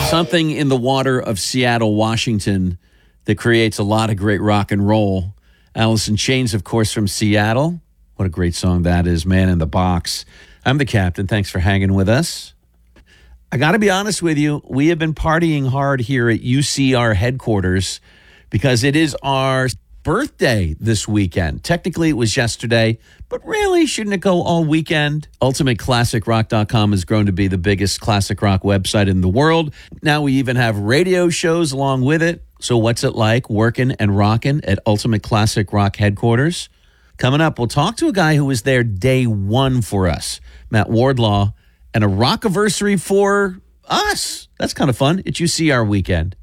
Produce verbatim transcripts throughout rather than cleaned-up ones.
Something in the water of Seattle, Washington that creates a lot of great rock and roll. Alice in Chains, of course, from Seattle. What a great song that is, Man in the Box. I'm the captain. Thanks for hanging with us. I got to be honest with you. We have been partying hard here at U C R headquarters because it is our birthday this weekend. Technically, it was yesterday, but really, shouldn't it go all weekend? ultimate classic rock dot com has grown to be the biggest classic rock website in the world. Now we even have radio shows along with it. So what's it like working and rocking at Ultimate Classic Rock headquarters? Coming up, we'll talk to a guy who was there day one for us, Matt Wardlaw, and a rock-iversary for us. That's kind of fun. It's U C R weekend.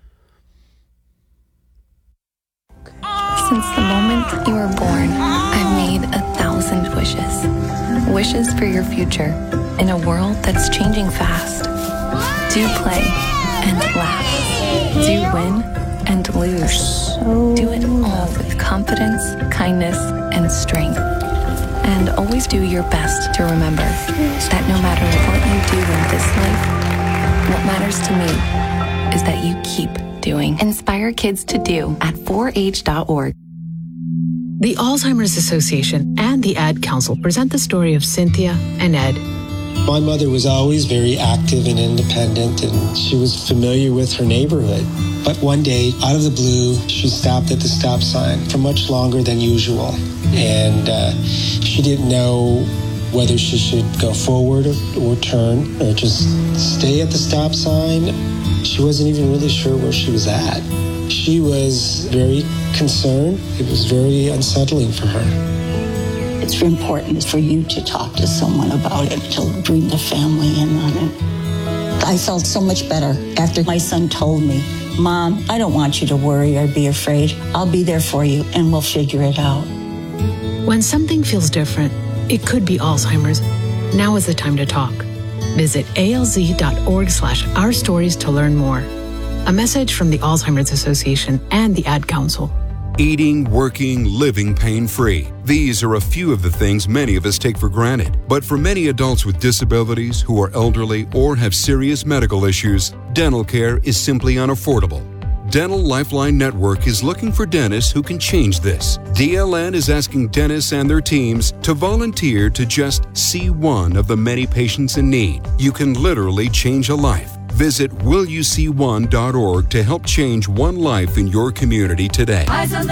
Since the moment you were born, I've made a thousand wishes. Wishes for your future in a world that's changing fast. Do play and laugh. Do win and lose. Do it all with confidence, kindness, and strength. And always do your best to remember that no matter what you do in this life, what matters to me is that you keep doing. Inspire kids to do at four H dot org. The Alzheimer's Association and the Ad Council present the story of Cynthia and Ed. My mother was always very active and independent, and she was familiar with her neighborhood. But one day, out of the blue, she stopped at the stop sign for much longer than usual. And uh, she didn't know whether she should go forward or, or turn or just stay at the stop sign. She wasn't even really sure where she was at. She was very concerned. It was very unsettling for her. It's important for you to talk to someone about it, to bring the family in on it. I felt so much better after my son told me, Mom, I don't want you to worry or be afraid. I'll be there for you and we'll figure it out. When something feels different, it could be Alzheimer's. Now is the time to talk. Visit alz.org slash our stories to learn more. A message from the Alzheimer's Association and the Ad Council. Eating, working, living pain-free. These are a few of the things many of us take for granted. But for many adults with disabilities who are elderly or have serious medical issues, dental care is simply unaffordable. Dental Lifeline Network is looking for dentists who can change this. D L N is asking dentists and their teams to volunteer to just see one of the many patients in need. You can literally change a life. Visit will you see one dot org to help change one life in your community today.